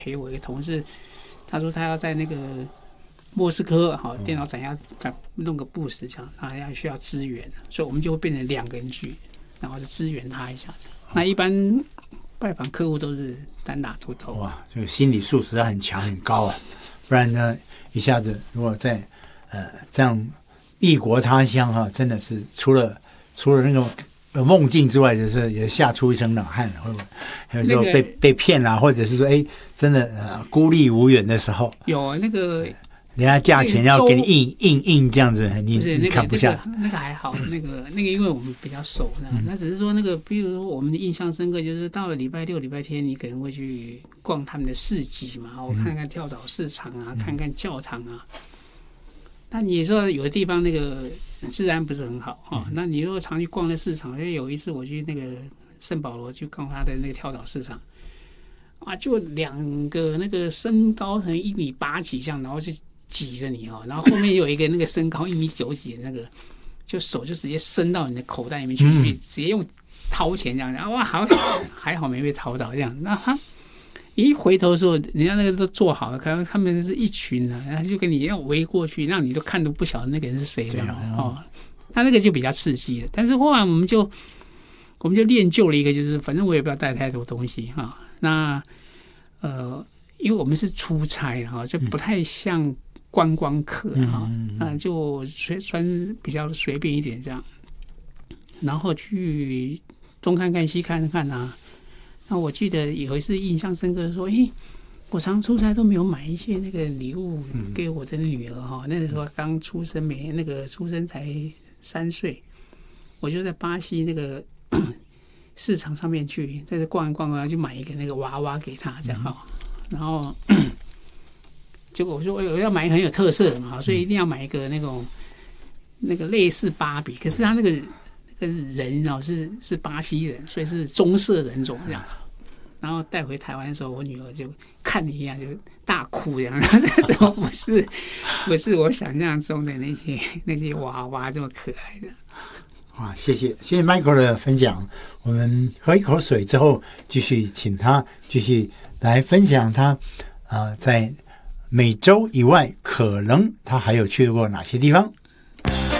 陪我一个同事，他说他要在那个莫斯科电脑展要弄个布什这样，他要需要支援，所以我们就会变成2个人去，然后就支援他一下这样。那一般拜访客户都是单打独斗。 哇，这个心理素质很强很高啊，不然呢一下子如果在这样异国他乡真的是除了那个梦境之外，就是也吓出一身冷汗，会不会？有时候被骗啦，或者是说真的孤立无援的时候， 有那个人家价钱要给你硬这样子，你看不下。 那个还好，那个因为我们比较熟，那只是说那个，比如说我们的印象深刻，就是到了礼拜六、礼拜天，你可能会去逛他们的市集嘛，我看看跳蚤市场啊，看看教堂啊。那你说有的地方那个治安不是很好那你如果常去逛那市场，因为有一次我去那个圣保罗去逛他的那个跳蚤市场就2个那个身高可能1.8米几这样，然后就挤着你然后后面有一个那个身高1.9米几的那个，就手就直接伸到你的口袋里面去，直接用掏钱这样，然后哇，还好没被掏到这样。那他一回头的时候，人家那个都做好了，可能他们是一群然后就跟你要围过去，让你都看都不晓得那个人是谁这样他那个就比较刺激了。但是后来我们就练就了一个，就是反正我也不要带太多东西那因为我们是出差就不太像观光客就算比较随便一点这样，然后去东看看西看看那我记得有一次印象深刻说我常出差都没有买一些那个礼物给我的女儿那时候刚出生那个出生才3岁，我就在巴西那个市场上面去在这逛一逛就买一个那个娃娃给她这样然后结果我说我要买一个很有特色的嘛，所以一定要买一个那个类似芭比，可是他那个人是巴西人，所以是棕色人种这样。然后带回台湾的时候，我女儿就看了一下，就大哭这样。这种不是我想象中的那些娃娃这么可爱的。 哇，谢谢 Michael 的分享。我们喝一口水之后，继续请他继续来分享他在美洲以外，可能他还有去过哪些地方。